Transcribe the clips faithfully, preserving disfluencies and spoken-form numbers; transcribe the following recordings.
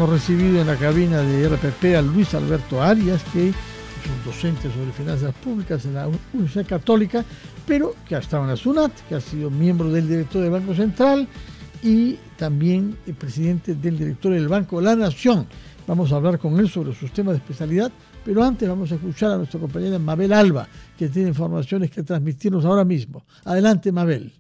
hemos recibido en la cabina de R P P a Luis Alberto Arias, que es un docente sobre finanzas públicas en la Universidad Católica, pero que ha estado en la SUNAT, que ha sido miembro del directorio del Banco Central y también el presidente del directorio del Banco de la Nación. Vamos a hablar con él sobre sus temas de especialidad, pero antes vamos a escuchar a nuestra compañera Mabel Alba, que tiene informaciones que transmitirnos ahora mismo. Adelante, Mabel.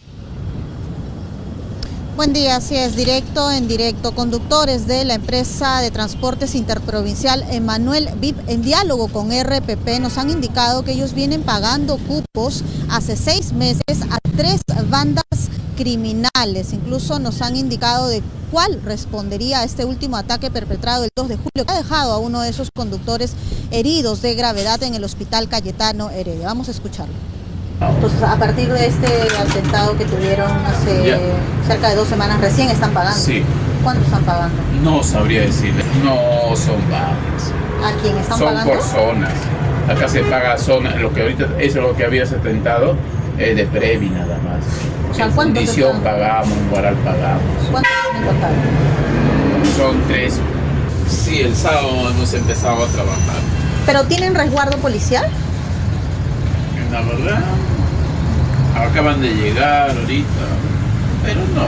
Buen día, así es, directo en directo. Conductores de la empresa de transportes interprovincial Emanuel V I P, en diálogo con R P P, nos han indicado que ellos vienen pagando cupos hace seis meses a tres bandas criminales. Incluso nos han indicado de cuál respondería a este último ataque perpetrado el dos de julio, que ha dejado a uno de esos conductores heridos de gravedad en el hospital Cayetano Heredia. Vamos a escucharlo. Entonces, a partir de este atentado que tuvieron hace yeah. cerca de dos semanas, recién están pagando. Sí. ¿Cuánto están pagando? No sabría decirle. No son varios. ¿A quién están son pagando? Son por zonas. Acá se paga zona, lo que ahorita, eso es lo que había atentado, es de Previ nada más. O sea, en ¿cuánto Fundición pagamos, en Guaral pagamos. ¿Cuántos en total? Son tres. Sí, el sábado hemos empezado a trabajar. ¿Pero tienen resguardo policial? La verdad, acaban de llegar ahorita, pero no.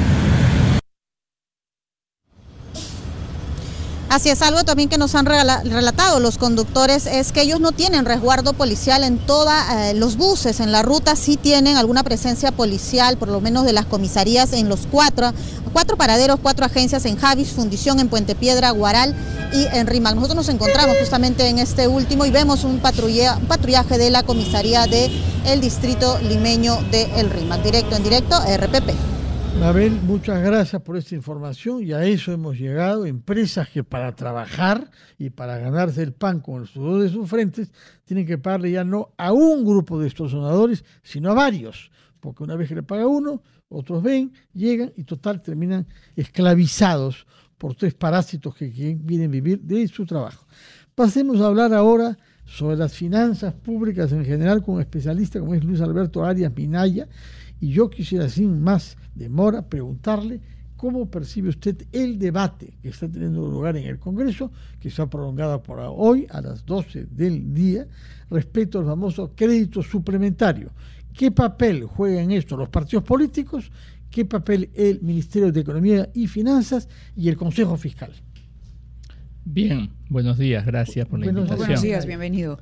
Así es, algo también que nos han relatado los conductores es que ellos no tienen resguardo policial en todos eh, los buses. En la ruta sí tienen alguna presencia policial, por lo menos de las comisarías en los cuatro, cuatro paraderos, cuatro agencias en Javis, Fundición, en Puente Piedra, Guaral y en Rímac. Nosotros nos encontramos justamente en este último y vemos un, patrulla, un patrullaje de la comisaría del distrito limeño de El Rímac. Directo en directo, R P P. Mabel, muchas gracias por esta información y a eso hemos llegado. Empresas que para trabajar y para ganarse el pan con el sudor de sus frentes tienen que pagarle ya no a un grupo de extorsionadores, sino a varios, porque una vez que le paga uno, otros ven, llegan y total terminan esclavizados por tres parásitos que, que vienen a vivir de su trabajo. Pasemos a hablar ahora sobre las finanzas públicas en general con un especialista como es Luis Alberto Arias Minaya. Y yo quisiera, sin más demora, preguntarle cómo percibe usted el debate que está teniendo lugar en el Congreso, que se ha prolongado por hoy a las doce del día, respecto al famoso crédito suplementario. ¿Qué papel juegan esto los partidos políticos? ¿Qué papel el Ministerio de Economía y Finanzas y el Consejo Fiscal? Bien, buenos días, gracias por la buenos invitación. Buenos días, bienvenido.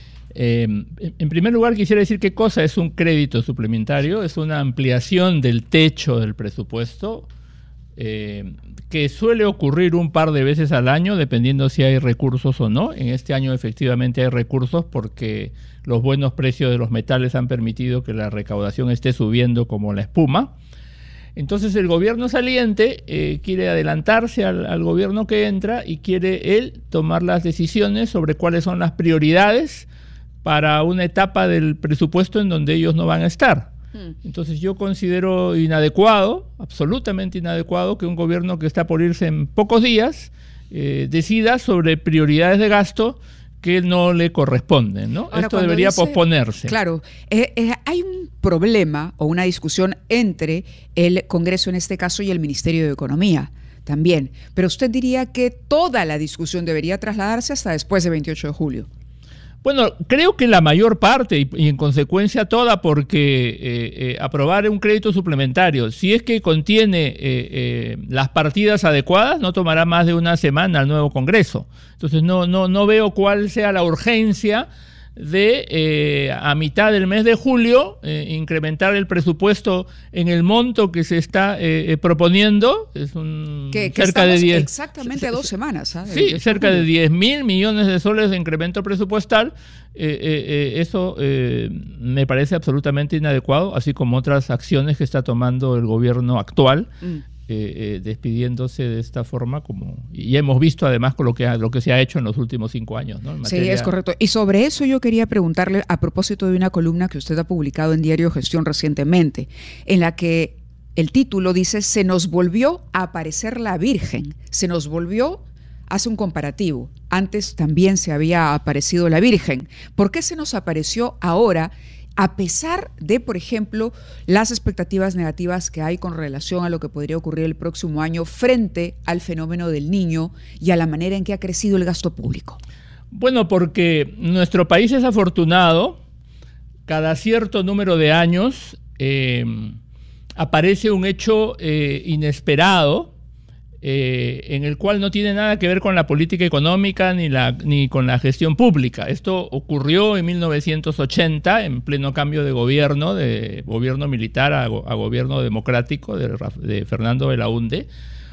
Eh, en primer lugar, quisiera decir qué cosa es un crédito suplementario. Es una ampliación del techo del presupuesto eh, que suele ocurrir un par de veces al año, dependiendo si hay recursos o no. En este año efectivamente hay recursos porque los buenos precios de los metales han permitido que la recaudación esté subiendo como la espuma. Entonces el gobierno saliente eh, quiere adelantarse al, al gobierno que entra y quiere él tomar las decisiones sobre cuáles son las prioridades para una etapa del presupuesto en donde ellos no van a estar. Entonces yo considero inadecuado, absolutamente inadecuado, que un gobierno que está por irse en pocos días eh, decida sobre prioridades de gasto que no le corresponden, ¿no? Ahora, esto debería dice, posponerse. Claro, eh, eh, hay un problema o una discusión entre el Congreso en este caso y el Ministerio de Economía también, pero usted diría que toda la discusión debería trasladarse hasta después del veintiocho de julio. Bueno, creo que la mayor parte y, y en consecuencia toda, porque eh, eh, aprobar un crédito suplementario, si es que contiene eh, eh, las partidas adecuadas, no tomará más de una semana al nuevo Congreso. Entonces no, no, no veo cuál sea la urgencia de eh, a mitad del mes de julio eh, incrementar el presupuesto en el monto que se está eh, eh, proponiendo. Es un que, que cerca de diez, exactamente a dos semanas. ¿Sabes? Sí, cerca de diez mil millones de soles de incremento presupuestal. Eh, eh, eh, eso eh, me parece absolutamente inadecuado, así como otras acciones que está tomando el gobierno actual. Mm. Eh, eh, despidiéndose de esta forma, como y hemos visto además con lo que, ha, lo que se ha hecho en los últimos cinco años, ¿no? En materia... Sí, es correcto. Y sobre eso yo quería preguntarle a propósito de una columna que usted ha publicado en Diario Gestión recientemente, en la que el título dice: se nos volvió a aparecer la Virgen, se nos volvió, hace un comparativo, antes también se había aparecido la Virgen. ¿Por qué se nos apareció ahora? a pesar de, por ejemplo, las expectativas negativas que hay con relación a lo que podría ocurrir el próximo año frente al fenómeno del Niño y a la manera en que ha crecido el gasto público? Bueno, porque nuestro país es afortunado. Cada cierto número de años eh, aparece un hecho eh, inesperado eh, en el cual no tiene nada que ver con la política económica ni, la, ni con la gestión pública. Esto ocurrió en mil novecientos ochenta, en pleno cambio de gobierno, de gobierno militar a, a gobierno democrático de, de Fernando Belaúnde.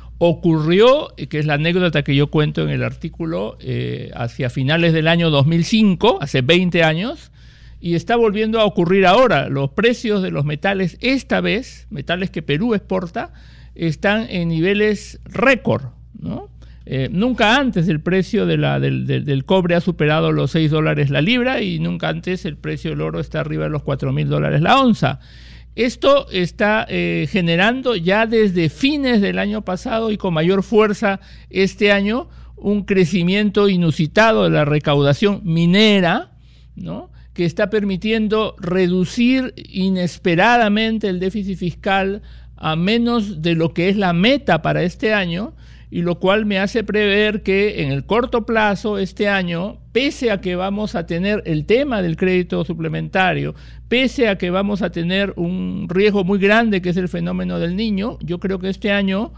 Ocurrió, que es la anécdota que yo cuento en el artículo, eh, hacia finales del año dos mil cinco, hace veinte años, y está volviendo a ocurrir ahora. Los precios de los metales, esta vez, metales que Perú exporta, están en niveles récord, ¿no? Eh, nunca antes el precio de la, del, del, del cobre ha superado los seis dólares la libra y nunca antes el precio del oro está arriba de los cuatro mil dólares la onza. Esto está eh, generando ya desde fines del año pasado y con mayor fuerza este año un crecimiento inusitado de la recaudación minera, ¿no?, que está permitiendo reducir inesperadamente el déficit fiscal a menos de lo que es la meta para este año, y lo cual me hace prever que en el corto plazo, este año, pese a que vamos a tener el tema del crédito suplementario, pese a que vamos a tener un riesgo muy grande que es el fenómeno del Niño, yo creo que este año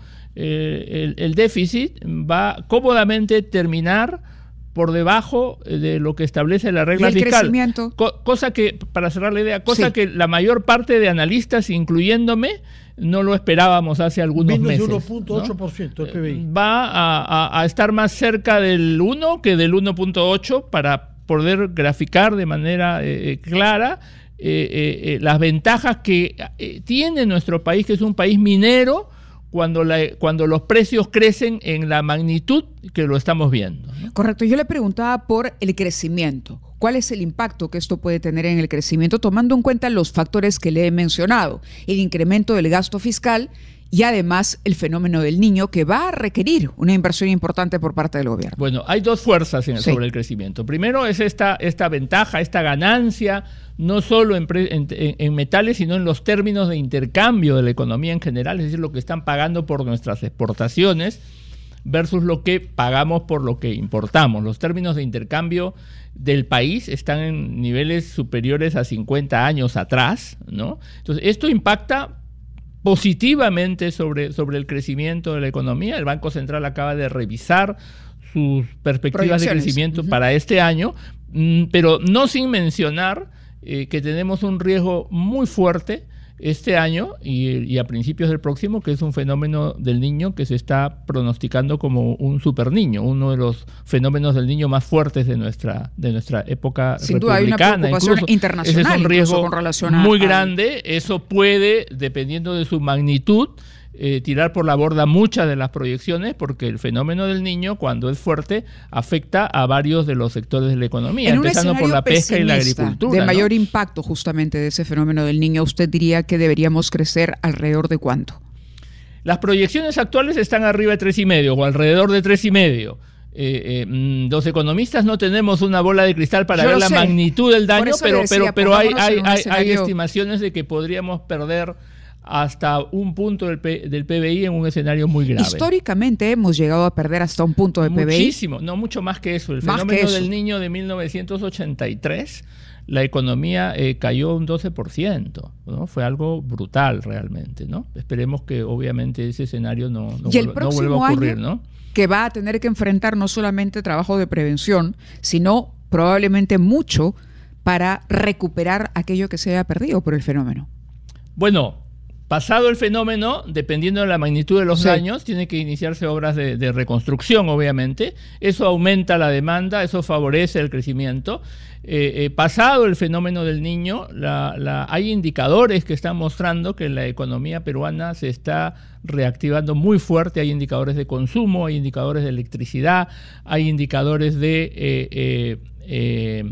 eh, el, el déficit va cómodamente terminar por debajo de lo que establece la regla fiscal. Crecimiento. Co cosa que, para cerrar la idea, cosa sí. que la mayor parte de analistas, incluyéndome, no lo esperábamos hace algunos Menos meses. uno punto ocho por ciento, ¿no? El P B I. Va a, a, a estar más cerca del uno que del uno punto ocho para poder graficar de manera eh, clara eh, eh, eh, las ventajas que eh, tiene nuestro país, que es un país minero, Cuando, la, cuando los precios crecen en la magnitud que lo estamos viendo, ¿no? Correcto. Yo le preguntaba por el crecimiento. ¿Cuál es el impacto que esto puede tener en el crecimiento, tomando en cuenta los factores que le he mencionado? El incremento del gasto fiscal y además el fenómeno del Niño, que va a requerir una inversión importante por parte del gobierno. Bueno, hay dos fuerzas en, sí. sobre el crecimiento. Primero es esta, esta ventaja, esta ganancia, no solo en, en, en metales, sino en los términos de intercambio de la economía en general, es decir, lo que están pagando por nuestras exportaciones versus lo que pagamos por lo que importamos. Los términos de intercambio del país están en niveles superiores a cincuenta años atrás, ¿no? Entonces, esto impacta positivamente sobre, sobre el crecimiento de la economía. El Banco Central acaba de revisar sus perspectivas de crecimiento uh-huh. para este año, pero no sin mencionar eh, que tenemos un riesgo muy fuerte este año y, y a principios del próximo, que es un fenómeno del Niño que se está pronosticando como un super niño, uno de los fenómenos del Niño más fuertes de nuestra, de nuestra época Sin republicana. Duda hay una preocupación incluso, internacional. Ese es un riesgo con relación a, muy a... grande. Eso puede, dependiendo de su magnitud, Eh, tirar por la borda muchas de las proyecciones, porque el fenómeno del Niño, cuando es fuerte, afecta a varios de los sectores de la economía, en empezando por la pesca y la agricultura. De ¿no? mayor impacto justamente de ese fenómeno del Niño, ¿usted diría que deberíamos crecer alrededor de cuánto? Las proyecciones actuales están arriba de tres y medio o alrededor de tres y medio. Eh, eh, los economistas no tenemos una bola de cristal para Yo ver la sé. magnitud del daño, pero, decía, pero, pero hay, hay, hay, escenario... hay estimaciones de que podríamos perder hasta un punto del, P, del P B I en un escenario muy grave. Históricamente hemos llegado a perder hasta un punto del P B I. Muchísimo, no mucho más que eso. El más fenómeno eso. del Niño de mil novecientos ochenta y tres, la economía eh, cayó un doce por ciento, ¿no? Fue algo brutal realmente, ¿no? Esperemos que obviamente ese escenario no, no, ¿Y el vuelva, no vuelva a ocurrir, ¿no? Que va a tener que enfrentar no solamente trabajo de prevención, sino probablemente mucho para recuperar aquello que se haya perdido por el fenómeno. Bueno, pasado el fenómeno, dependiendo de la magnitud de los sí. daños, tiene que iniciarse obras de, de reconstrucción, obviamente. Eso aumenta la demanda, eso favorece el crecimiento. Eh, eh, pasado el fenómeno del Niño, la, la, hay indicadores que están mostrando que la economía peruana se está reactivando muy fuerte. Hay indicadores de consumo, hay indicadores de electricidad, hay indicadores de eh, eh, eh,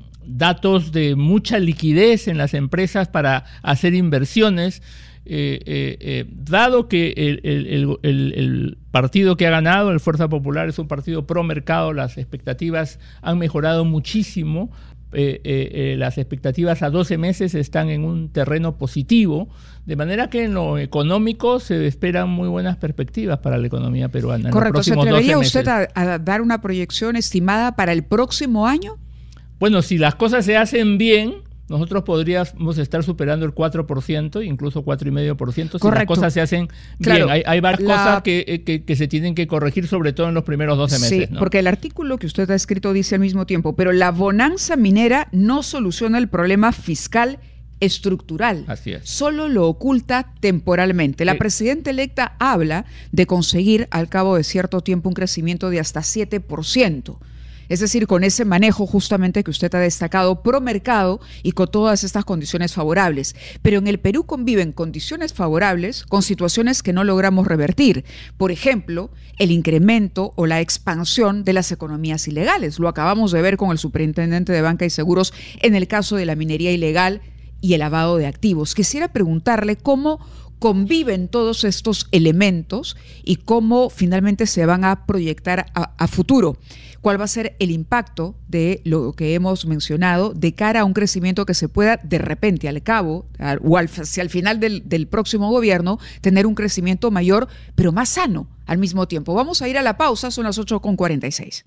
datos de mucha liquidez en las empresas para hacer inversiones. Eh, eh, eh, dado que el, el, el, el, el partido que ha ganado, el Fuerza Popular, es un partido pro mercado, las expectativas han mejorado muchísimo eh, eh, eh, las expectativas a doce meses están en un terreno positivo, de manera que en lo económico se esperan muy buenas perspectivas para la economía peruana. Correcto. ¿Se atrevería usted a, a dar una proyección estimada para el próximo año? Bueno, si las cosas se hacen bien, nosotros podríamos estar superando el cuatro por ciento, incluso cuatro coma cinco por ciento, si Correcto. las cosas se hacen Claro, bien. Hay, hay varias la... cosas que, que, que se tienen que corregir, sobre todo en los primeros doce meses. Sí, ¿no? porque el artículo que usted ha escrito dice al mismo tiempo, pero la bonanza minera no soluciona el problema fiscal estructural. Así es. Solo lo oculta temporalmente. La Sí. presidenta electa habla de conseguir al cabo de cierto tiempo un crecimiento de hasta siete por ciento. Es decir, con ese manejo justamente que usted ha destacado pro mercado y con todas estas condiciones favorables. Pero en el Perú conviven condiciones favorables con situaciones que no logramos revertir. Por ejemplo, el incremento o la expansión de las economías ilegales. Lo acabamos de ver con el superintendente de Banca y Seguros en el caso de la minería ilegal y el lavado de activos. Quisiera preguntarle cómo conviven todos estos elementos y cómo finalmente se van a proyectar a, a futuro. ¿Cuál va a ser el impacto de lo que hemos mencionado de cara a un crecimiento que se pueda de repente al cabo al, o al, hacia el final del, del próximo gobierno tener un crecimiento mayor pero más sano al mismo tiempo? Vamos a ir a la pausa, son las ocho con cuarenta y seis.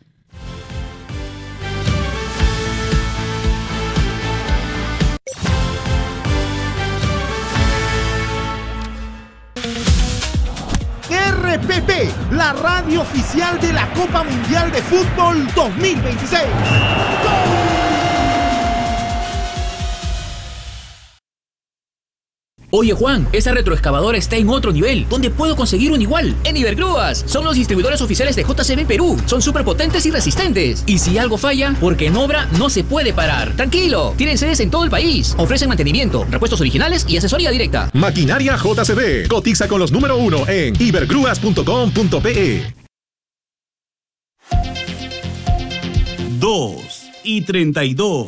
R P P, la radio oficial de la Copa Mundial de Fútbol dos mil veintiséis. ¡Gol! Oye Juan, esa retroexcavadora está en otro nivel. ¿Dónde puedo conseguir un igual? En Ibergrúas. Son los distribuidores oficiales de J C B Perú. Son súper potentes y resistentes. Y si algo falla, porque en obra no se puede parar. Tranquilo, tienen sedes en todo el país. Ofrecen mantenimiento, repuestos originales y asesoría directa. Maquinaria J C B. Cotiza con los número uno en ibergrúas punto com punto pe. dos y treinta y dos.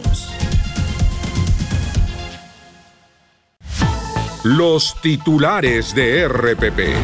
Los titulares de R P P.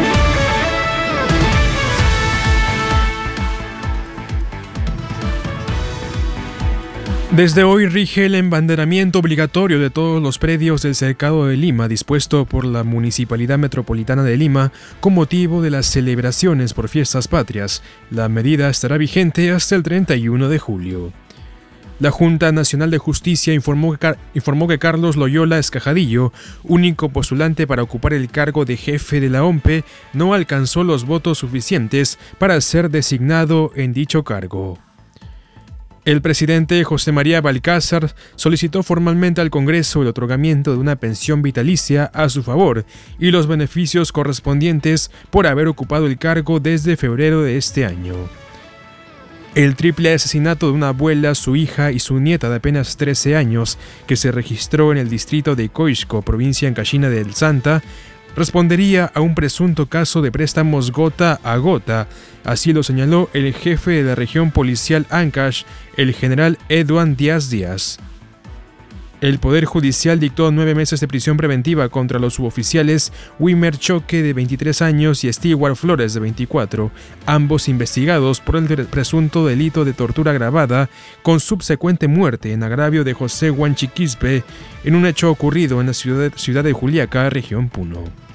Desde hoy rige el embanderamiento obligatorio de todos los predios del Cercado de Lima, dispuesto por la Municipalidad Metropolitana de Lima con motivo de las celebraciones por fiestas patrias. La medida estará vigente hasta el treinta y uno de julio. La Junta Nacional de Justicia informó que, informó que Carlos Loyola Escajadillo, único postulante para ocupar el cargo de jefe de la O M P E, no alcanzó los votos suficientes para ser designado en dicho cargo. El presidente José María Balcázar solicitó formalmente al Congreso el otorgamiento de una pensión vitalicia a su favor y los beneficios correspondientes por haber ocupado el cargo desde febrero de este año. El triple asesinato de una abuela, su hija y su nieta de apenas trece años, que se registró en el distrito de Coixco, provincia Ancashina del Santa, respondería a un presunto caso de préstamos gota a gota. Así lo señaló el jefe de la región policial Ancash, el general Eduan Díaz Díaz. El Poder Judicial dictó nueve meses de prisión preventiva contra los suboficiales Wimer Choque, de veintitrés años, y Stewart Flores, de veinticuatro, ambos investigados por el presunto delito de tortura agravada con subsecuente muerte en agravio de José Huanchiquispe en un hecho ocurrido en la ciudad, ciudad de Juliaca, región Puno.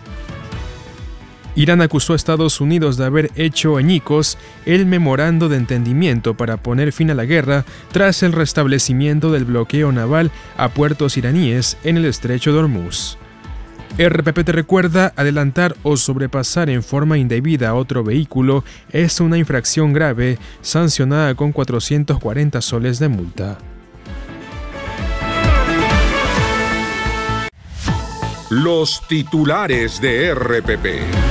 Irán acusó a Estados Unidos de haber hecho añicos el memorando de entendimiento para poner fin a la guerra tras el restablecimiento del bloqueo naval a puertos iraníes en el estrecho de Hormuz. R P P te recuerda: adelantar o sobrepasar en forma indebida a otro vehículo es una infracción grave, sancionada con cuatrocientos cuarenta soles de multa. Los titulares de R P P.